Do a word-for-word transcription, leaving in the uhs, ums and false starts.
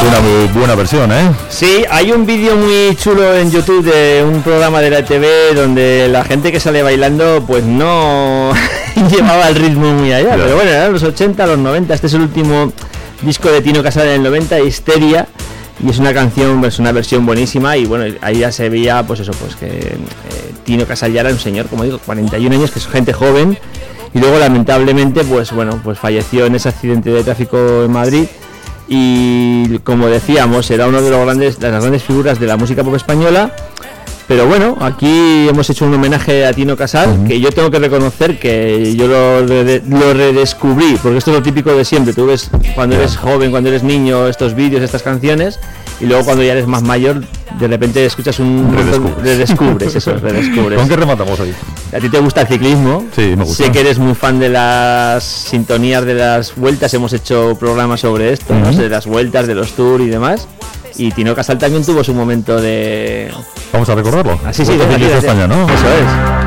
una muy buena versión, ¿eh? Sí, hay un vídeo muy chulo en YouTube de un programa de la T V donde la gente que sale bailando pues no llevaba el ritmo muy allá, yeah. Pero bueno, eran los ochenta, los noventa, este es el último disco de Tino Casal en el noventa, Histeria, y es una canción, es una versión buenísima, y bueno, ahí ya se veía pues eso, pues que eh, Tino Casal ya era un señor, como digo, cuarenta y un años, que es gente joven, y luego lamentablemente pues bueno, pues falleció en ese accidente de tráfico en Madrid. Y como decíamos, era uno de los grandes, de las grandes figuras de la música pop española. Pero bueno, aquí hemos hecho un homenaje a Tino Casal, uh-huh. que yo tengo que reconocer que yo lo, lo redescubrí, porque esto es lo típico de siempre. Tú ves cuando eres joven, cuando eres niño, estos vídeos, estas canciones, y luego cuando ya eres más mayor, de repente escuchas un... Redescubres, redescubres eso, redescubres. ¿Con qué rematamos ahí? ¿A ti te gusta el ciclismo? Sí, me gusta. Sé que eres muy fan de las sintonías de las vueltas, hemos hecho programas sobre esto, uh-huh. ¿no? De las vueltas, de los tours y demás. Y Tino Casal también tuvo su momento de... Vamos a recordarlo. Así sí, sí, de España, ¿no? Eso es.